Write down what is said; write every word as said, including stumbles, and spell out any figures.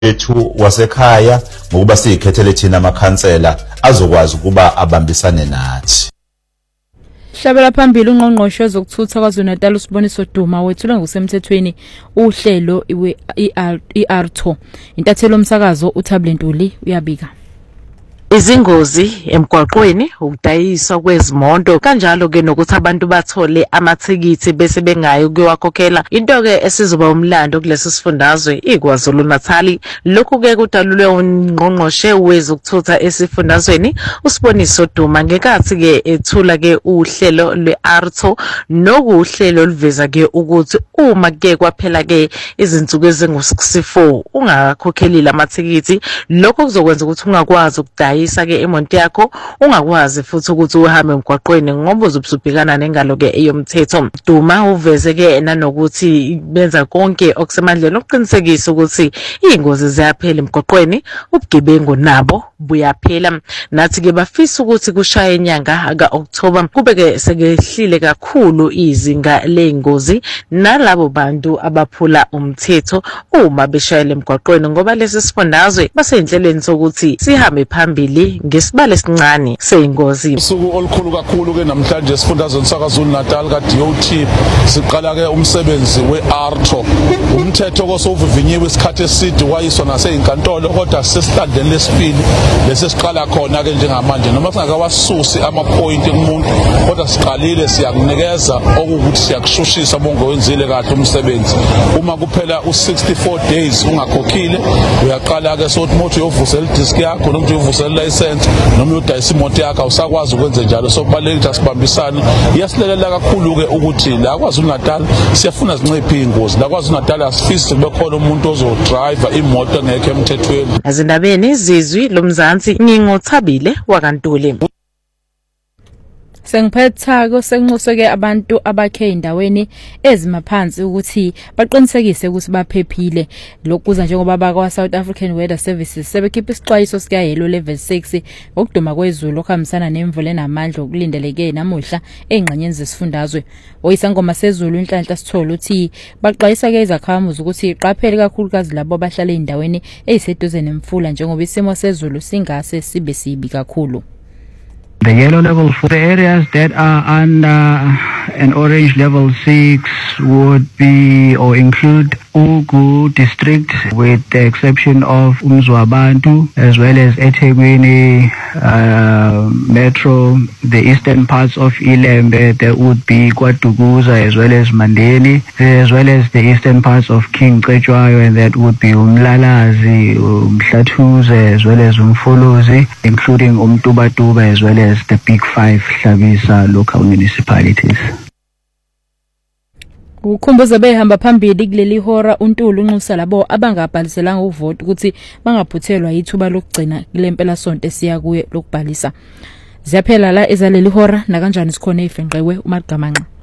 ethu wasekhaya ngokuba siyikhethele thina amakhansela azokwazi ukuba abambisane nathi. Hlabela phambili ungqongqoshe zokuthutha kwaZulu-Natal uSiboniso Duma wethula ngokusemthethweni uhlelo i R T O. Intathelo umsakazo uThable Ntuli uyabika. Izingozi emgwaqweni, ukudayiswa kwezimoto, kanjalo ke nokuthi abantu bathole amathikithi bese bengayi ukuyokhokhela. Into ke esizoba umlando kulesi sifundazwe iKwaZulu Natal. Lokhu ke kudalulwe ungqongqoshe wezokuthutha esifundazweni uSiboniso Duma ngekathi ke ethula ke uhlelo lwe-R T O nokuhlelo oluveza ke ukuthi uma ke kwaphela ke izinsuku ezingu-sixty-four ungakhokheli amathikithi, lokho kuzokwenza ukuthi ungakwazi ukudayisa ke imoto yakho, ungakwazi futhi ukuthi uhambe emgwaqweni ngoba uzobhekana nengalo ke eyomthetho. Duma uveze ke nanokuthi benza konke okusemandleni ukuqinisekisa ukuthi ingozi ziyaphela emgwaqweni, ubugebengu nabo buyaphela. Nathi ke bafisa ukuthi kushaya inyanga ka-October kube ke sekehlile kakhulu izinga leingozi nalabo bantu abaphula umthetho uma beshayela emgwaqweni, ngoba lesi sifundazwe baseyinhlelweni sokuthi sihambe phambili ngesibalo esincane seyingozi. Usuku olukhulu kakhulu ke namhlanje esifundazweni sakaZulu Natal ka D O T siqala ke umsebenzi we-R T O. Umthetho kosovuvinyiwe isikhathi eside wayiswa naseyinkantolo, kodwa sesitandeni lesibili lesi siqala khona ke njengamanje, noma singakawasusi ama-point kumuntu kodwa siqalile siyakunikeza okuthi siyakushushisa bonke wenzile kahle umsebenzi. Uma kuphela u-sixty-four days ungakhokhile uyaqala ke sokuthi moto yovusela idisk yakho noma uyovusela license noma udayisa imoto yakho awusakwazi ukwenza njalo. So kubalulekile ukuthi sibambisane. Iyasilelela kakhulu ke ukuthi la KwaZulu Natal siyafuna zinciphe ingozi. La KwaZulu Natal asifisi kube khona umuntu ozodrive imoto engekho emthethweni. Ezindabeni izizwi lomzansi ngingothabile wakantuli. Sengiphetha senxuseke abantu abakhe indaweni ezimaphansi ukuthi baqinisekise ukuthi baphephile. Lokuza njengoba bakwa South African Weather Services sebekhipha isixwayiso sika yellow level six ngokuduma kwezulu okuhambisana nemvula enamandla okulindeleke namuhla engqanyeni zesifundazwe. Oyisangoma sezulu inhlanhla sithola uthi baxwayisa ke izakhamuzi ukuthi iqaphele kakhulukazi labo abahlala endaweni eziseduze nemfula njengoba isimo sezulu singase sibe sibi kakhulu. The yellow level for the areas that are under an orange level six would be or include Ugu district with the exception of Umzwabantu as well as eThekwini uh, Metro, the eastern parts of Ilembe. There would be Kwadukuza as well as Mandeni, as well as the eastern parts of King Cetshwayo, and that would be Umlalazi, Umhlathuze as well as Umfolozi, including Umtubatuba as well as the Big Five Hlabisa local municipalities. Ukhumbuza behamba phambili kuleli hora uNtulu unxusa labo abangabhaliselanga uvote ukuthi bangaphuthelwa ithuba lokugcina kulempela sonto esiya kuye lokubhalisa. Ziyaphela la ezaleli hora na kanjani sikhona ifenqewe uMagamanqa.